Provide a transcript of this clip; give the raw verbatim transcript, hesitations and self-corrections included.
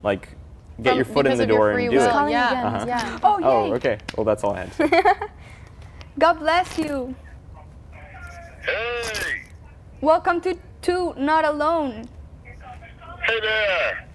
like get From- your foot in because the of your door free and do will, it. Calling yeah. again. Uh-huh. Yeah. Oh, yay. Oh, okay. Well, that's all I had. God bless you. Hey! Welcome to to Not Alone. Hey there!